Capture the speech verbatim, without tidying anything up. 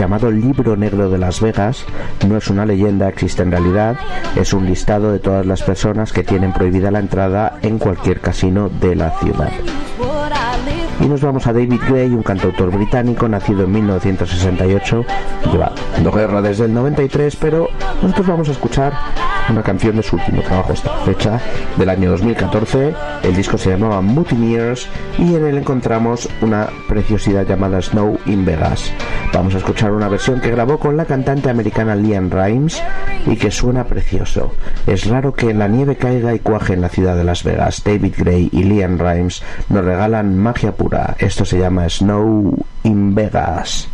llamado Libro Negro de Las Vegas. No es una leyenda, existe en realidad. Es un listado de todas las personas que tienen prohibida la entrada en cualquier casino de la ciudad. Y nos vamos a David Gray, un cantautor británico nacido en mil novecientos sesenta y ocho, lleva dando guerra desde el noventa y tres, pero nosotros vamos a escuchar una canción de su último trabajo, esta fecha del año dos mil catorce. El disco se llamaba Mutineers y en él encontramos una preciosidad llamada Snow in Vegas. Vamos a escuchar una versión que grabó con la cantante americana LeAnn Rimes y que suena precioso. Es raro que la nieve caiga y cuaje en la ciudad de Las Vegas. David Gray y LeAnn Rimes nos regalan magia pura. Esto se llama Snow in Vegas.